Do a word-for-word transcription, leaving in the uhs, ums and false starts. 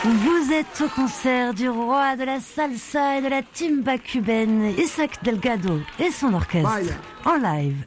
Vous êtes au concert du roi de la salsa et de la timba cubaine, Isaac Delgado et son orchestre, en live